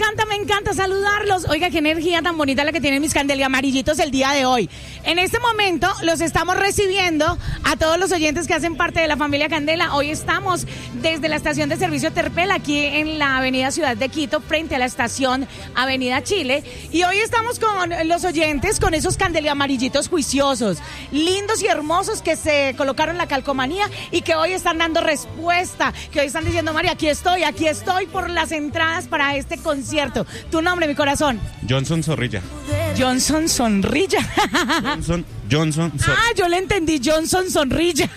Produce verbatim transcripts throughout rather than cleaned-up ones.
encanta, me encanta saludarlos. Oiga, qué energía tan bonita la que tienen mis Candela amarillitos el día de hoy. En este momento los estamos recibiendo a todos los oyentes que hacen parte de la familia Candela. Hoy estamos desde la estación de servicio Terpel, aquí en la avenida Ciudad de Quito, frente a la estación Avenida Chile. Y hoy estamos con los oyentes, con esos Candela amarillitos juiciosos, lindos y hermosos que se colocaron la calcomanía y que hoy están dando respuesta, que hoy están diciendo, María, aquí estoy, aquí estoy por las entradas para este concierto. Tu nombre, mi corazón. Johnson Zorrilla. Johnson Sonrilla. Johnson, Johnson Zorrilla. Ah, yo le entendí, Johnson Sonrilla.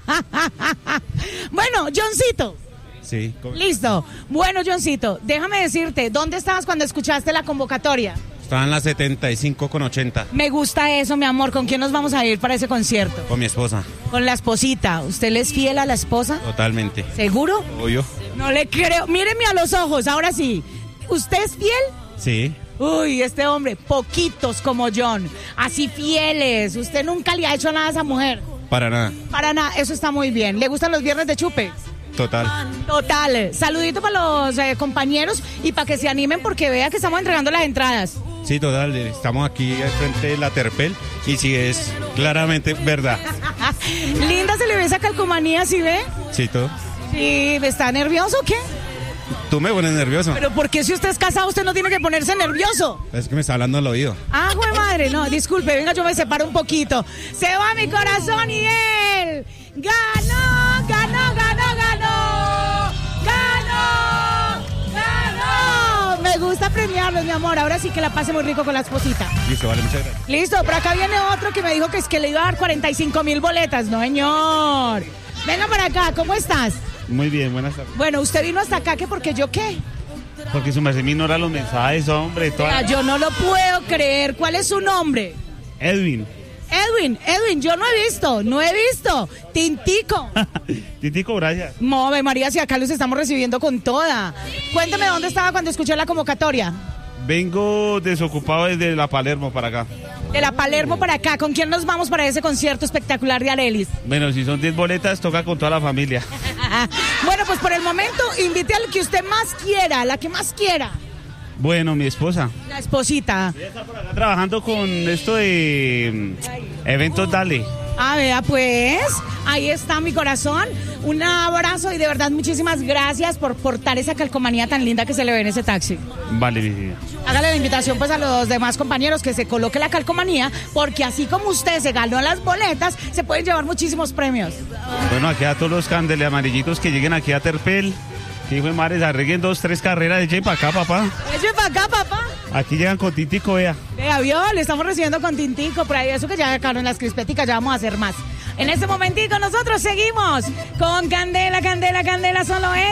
Bueno, Johncito. Sí. ¿Cómo? Listo. Bueno, Johncito, déjame decirte, ¿dónde estabas cuando escuchaste la convocatoria? Estaba en la setenta y cinco con ochenta. Me gusta eso, mi amor. ¿Con quién nos vamos a ir para ese concierto? Con mi esposa. Con la esposita. ¿Usted le es fiel a la esposa? Totalmente. ¿Seguro? Obvio. No le creo. Míreme a los ojos, ahora sí. ¿Usted es fiel? Sí. Uy, este hombre, poquitos como John, así fieles. Usted nunca le ha hecho nada a esa mujer. Para nada. Para nada, eso está muy bien. ¿Le gustan los viernes de chupe? Total. Total. Saludito para los eh, compañeros y para que se animen porque vea que estamos entregando las entradas. Sí, total. Estamos aquí frente de la Terpel y sí es claramente verdad. Linda se le ve esa calcomanía, ¿sí ve? Sí, todo. Sí, ¿está nervioso o qué? Tú me pones nervioso. Pero ¿por qué si usted es casado usted no tiene que ponerse nervioso? Es que me está hablando al oído. Ah, güey madre, no, disculpe, venga, yo me separo un poquito. Se va mi corazón y él ganó, ganó, ganó, ganó, ganó, ganó. Me gusta premiarlos, mi amor. Ahora sí que la pase muy rico con la esposita. Listo, vale, muchas gracias. Listo, por acá viene otro que me dijo que es que le iba a dar cuarenta y cinco mil boletas. No, señor. Venga para acá, ¿cómo estás? Muy bien, buenas tardes. Bueno, usted vino hasta acá, ¿que porque yo qué? Porque su merced me ignora los mensajes, hombre. Toda... Ah, yo no lo puedo creer. ¿Cuál es su nombre? Edwin. Edwin, Edwin, yo no he visto, no he visto. Tintico. Tintico, gracias. Move, María, si acá los estamos recibiendo con toda. Cuénteme dónde estaba cuando escuché la convocatoria. Vengo desocupado desde la Palermo para acá. De la Palermo para acá. ¿Con quién nos vamos para ese concierto espectacular de Arelis? Bueno, si son diez boletas, toca con toda la familia. Bueno, pues por el momento, invite al que usted más quiera, la que más quiera. Bueno, mi esposa. La esposita. Ella está por acá trabajando con esto de eventos Dale. Ah, vea pues, ahí está mi corazón. Un abrazo y de verdad muchísimas gracias por portar esa calcomanía tan linda que se le ve en ese taxi. Vale, mi vida. Hágale la invitación pues a los demás compañeros que se coloque la calcomanía, porque así como usted se ganó las boletas, se pueden llevar muchísimos premios. Bueno, aquí a todos los Candela amarillitos que lleguen aquí a Terpel. Que hijo de madre, se arreglen dos, tres carreras, echen para acá, papá. Eche para acá, papá. Aquí llegan con Tintico, vea. Vea, vio, le estamos recibiendo con Tintico, por ahí eso que ya sacaron en las crispeticas, ya vamos a hacer más. En este momentico nosotros seguimos con Candela, Candela, Candela, solo es.